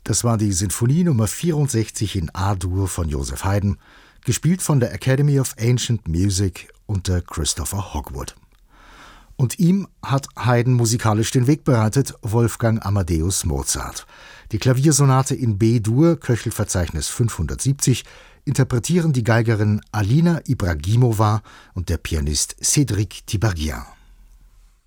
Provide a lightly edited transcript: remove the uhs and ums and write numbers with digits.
Das war die Sinfonie Nummer 64 in A-Dur von Joseph Haydn, gespielt von der Academy of Ancient Music unter Christopher Hogwood. Und ihm hat Haydn musikalisch den Weg bereitet, Wolfgang Amadeus Mozart. Die Klaviersonate in B-Dur, Köchelverzeichnis 570, interpretieren die Geigerin Alina Ibragimova und der Pianist Cédric Tiberghien.